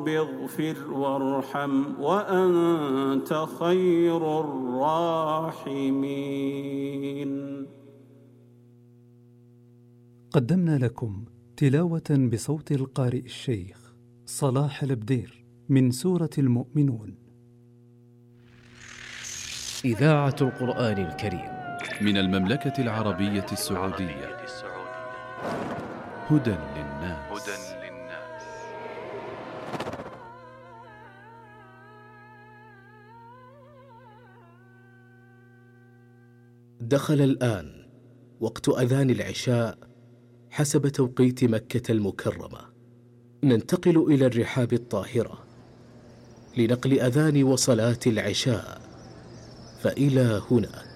رب اغفر وارحم وأنت خير الراحمين. قدمنا لكم تلاوة بصوت القارئ الشيخ صلاح البدير من سورة المؤمنون. إذاعة القرآن الكريم من المملكة العربية السعودية. هدى للناس. دخل الآن وقت أذان العشاء حسب توقيت مكة المكرمة. ننتقل إلى الرحاب الطاهرة لنقل أذان وصلاة العشاء، فإلى هناك.